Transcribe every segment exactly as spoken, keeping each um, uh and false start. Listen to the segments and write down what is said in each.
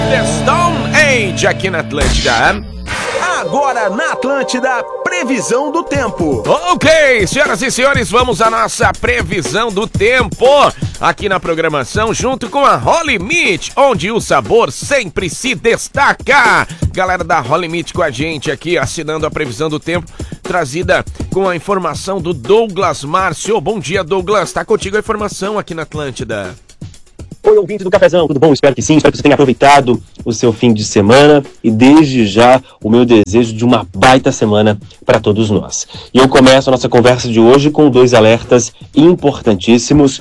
The Stone Age aqui na Atlântida. Agora na Atlântida, previsão do tempo. Ok, senhoras e senhores, vamos à nossa previsão do tempo aqui na programação, junto com a Holy Meat, onde o sabor sempre se destaca. Galera da Holy Meat com a gente aqui, assinando a previsão do tempo, trazida com a informação do Douglas Márcio. Bom dia, Douglas, tá contigo a informação aqui na Atlântida. Oi, ouvinte do Cafezão, tudo bom? Espero que sim, espero que você tenha aproveitado o seu fim de semana e desde já o meu desejo de uma baita semana para todos nós. E eu começo a nossa conversa de hoje com dois alertas importantíssimos,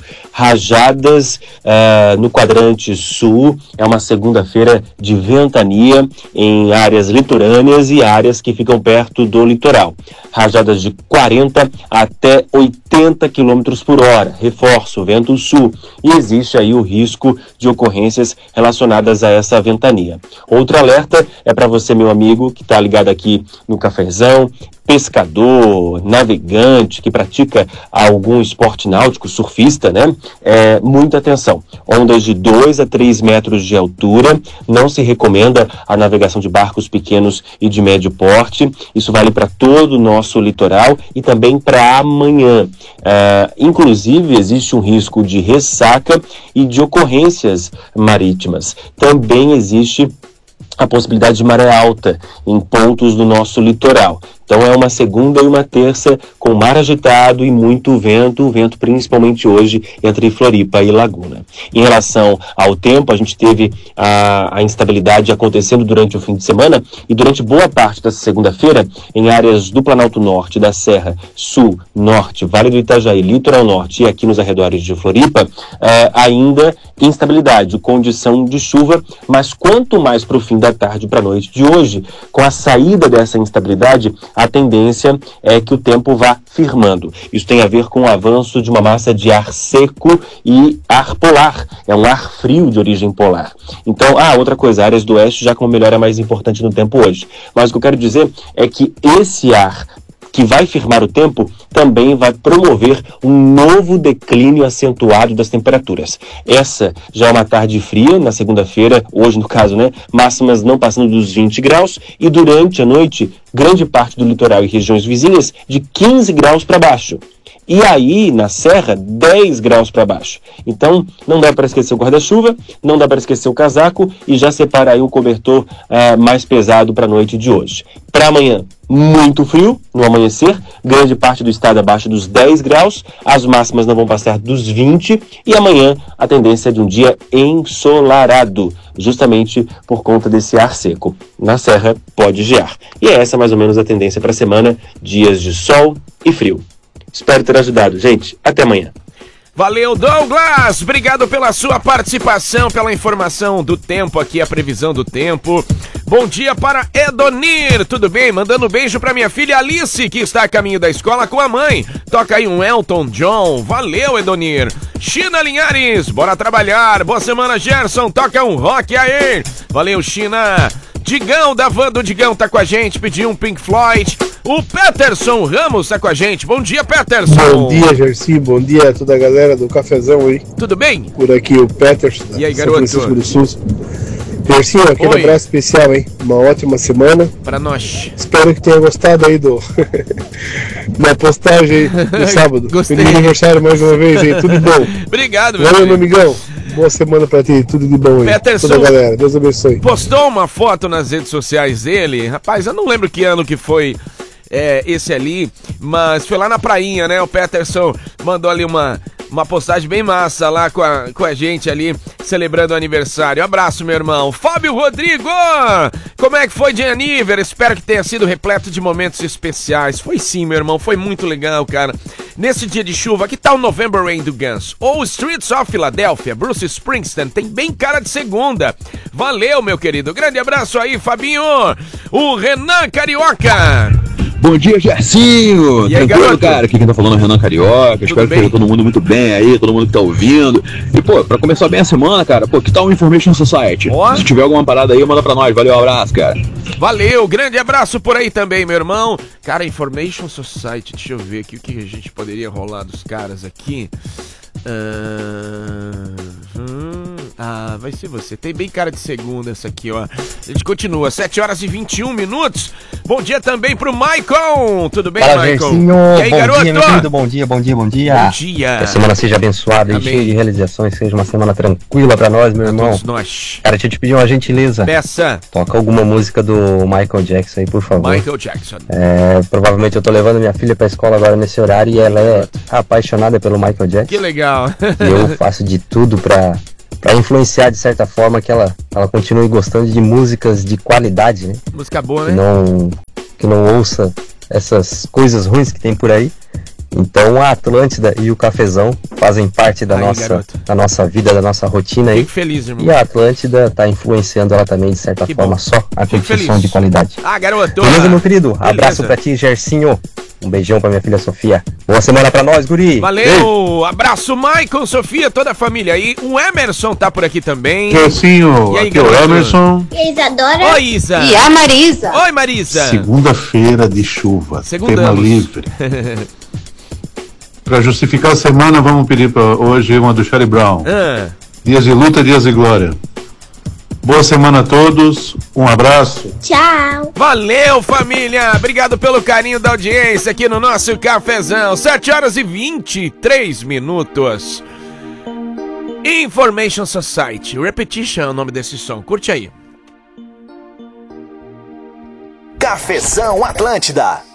rajadas uh, no quadrante sul, é uma segunda-feira de ventania em áreas litorâneas e áreas que ficam perto do litoral. Rajadas de quarenta até oitenta quilômetros por hora, reforço, vento sul, e existe aí o risco de ocorrências relacionadas a essa ventania. Outro alerta é para você, meu amigo, que está ligado aqui no Cafezão, pescador, navegante, que pratica algum esporte náutico, surfista, né? É, muita atenção. Ondas de dois a três metros de altura, não se recomenda a navegação de barcos pequenos e de médio porte. Isso vale para todo o nosso litoral e também para amanhã. É, inclusive, existe um risco de ressaca e de ocorrências marítimas. Também existe a possibilidade de maré alta em pontos do nosso litoral. Então é uma segunda e uma terça com mar agitado e muito vento, vento principalmente hoje entre Floripa e Laguna. Em relação ao tempo, a gente teve a, a instabilidade acontecendo durante o fim de semana e durante boa parte dessa segunda-feira em áreas do Planalto Norte, da Serra, Sul, Norte, Vale do Itajaí, Litoral Norte e aqui nos arredores de Floripa, é, ainda instabilidade, condição de chuva, mas quanto mais para o fim da tarde para a noite de hoje, com a saída dessa instabilidade, a tendência é que o tempo vá firmando. Isso tem a ver com o avanço de uma massa de ar seco e ar polar. É um ar frio de origem polar. Então, ah, outra coisa, áreas do oeste já com uma melhora mais importante no tempo hoje. Mas o que eu quero dizer é que esse ar que vai firmar o tempo, também vai promover um novo declínio acentuado das temperaturas. Essa já é uma tarde fria, na segunda-feira, hoje no caso, né? Máximas não passando dos vinte graus, e durante a noite, grande parte do litoral e regiões vizinhas, de quinze graus para baixo. E aí, na Serra, dez graus para baixo. Então, não dá para esquecer o guarda-chuva, não dá para esquecer o casaco e já separa aí um cobertor uh, mais pesado para a noite de hoje. Para amanhã, muito frio no amanhecer, grande parte do estado abaixo dos dez graus, as máximas não vão passar dos vinte e amanhã a tendência é de um dia ensolarado, justamente por conta desse ar seco. Na Serra, pode gear. E é essa mais ou menos a tendência para a semana, dias de sol e frio. Espero ter ajudado, gente. Até amanhã. Valeu, Douglas! Obrigado pela sua participação, pela informação do tempo aqui, a previsão do tempo. Bom dia para Edonir, tudo bem? Mandando um beijo para minha filha Alice, que está a caminho da escola com a mãe. Toca aí um Elton John. Valeu, Edonir. China Linhares, bora trabalhar. Boa semana, Gerson. Toca um rock aí. Valeu, China. Digão, da van do Digão, tá com a gente, pediu um Pink Floyd. O Peterson Ramos tá com a gente. Bom dia, Peterson. Bom dia, Gersi. Bom dia a toda a galera do Cafezão aí. Tudo bem? Por aqui o Peterson. E aí, São garoto? Francisco do Sul. Gersi, aquele Oi. abraço especial, hein? Uma ótima semana. Pra nós. Espero que tenha gostado aí do da postagem aí do sábado. Gostei. Feliz aniversário mais uma vez aí. Tudo bom? Obrigado, meu Valeu, meu amigo. amigão. Boa semana pra ti. Tudo de bom aí. Peterson. Toda a galera. Deus abençoe. Postou uma foto nas redes sociais dele. Rapaz, eu não lembro que ano que foi é, esse ali, mas foi lá na prainha, né? O Peterson mandou ali uma, uma postagem bem massa lá com a, com a gente ali, celebrando o aniversário. Abraço, meu irmão. Fábio Rodrigo! Como é que foi de aniversário? Espero que tenha sido repleto de momentos especiais. Foi sim, meu irmão. Foi muito legal, cara. Nesse dia de chuva, que tal o November Rain do Guns? Ou Streets of Philadelphia, Bruce Springsteen, tem bem cara de segunda. Valeu, meu querido. Grande abraço aí, Fabinho. O Renan Carioca. Bom dia, Gersinho! E aí, Tranquilo, garoto? cara? Aqui quem tá falando é o Renan Carioca. Tudo Espero que bem? esteja todo mundo muito bem aí, todo mundo que tá ouvindo. E, pô, pra começar bem a semana, cara, pô, que tal o Information Society? Ó. Se tiver alguma parada aí, manda pra nós. Valeu, um abraço, cara. Valeu, grande abraço por aí também, meu irmão. Cara, Information Society, deixa eu ver aqui o que a gente poderia rolar dos caras aqui. Uh... Hum... Ah, vai ser você. Tem bem cara de segunda essa aqui, ó. A gente continua, sete horas e vinte e um minutos. Bom dia também pro Maicon. Tudo bem, Fala, Maicon? Gersinho. E aí, bom garoto? dia, meu querido. Bom dia, bom dia, bom dia. Bom dia. Que a semana seja abençoada Amém. e cheia de realizações. Seja uma semana tranquila pra nós, meu irmão. Todos nós. Cara, deixa eu te pedir uma gentileza. Peça. Toca alguma música do Michael Jackson aí, por favor. Michael Jackson. É, provavelmente eu tô levando minha filha pra escola agora nesse horário e ela é apaixonada pelo Michael Jackson. Que legal. E eu faço de tudo pra, pra influenciar de certa forma que ela, ela continue gostando de músicas de qualidade, né? Música boa, Que né? não, que não ouça essas coisas ruins que tem por aí. Então a Atlântida e o Cafezão fazem parte da, Aí, nossa, garoto. da nossa vida, da nossa rotina aí. Fico feliz, irmão. E a Atlântida tá influenciando ela também, de certa Que forma, bom. só a Fico curtição feliz. de qualidade. Ah, garoto. Beleza, meu querido? Beleza. Abraço pra ti, Gersinho. Um beijão pra minha filha Sofia. Boa semana pra nós, guri. Valeu! Abraço, Maicon, Sofia, toda a família aí. O Emerson tá por aqui também. Gersinho, E aí, aqui é o garoto? Emerson. E a Isadora. Oi, Isa. E a Marisa. Oi, Marisa. Segunda-feira de chuva, tema Segundamos. livre. Para justificar a semana, vamos pedir para hoje uma do Charlie Brown. Ah, Dias de luta, dias de glória. Boa semana a todos, um abraço. Tchau. valeu, família! Obrigado pelo carinho da audiência aqui no nosso Cafezão. sete horas e vinte e três minutos. Information Society. Repetition é o nome desse som. Curte aí. Cafezão Atlântida.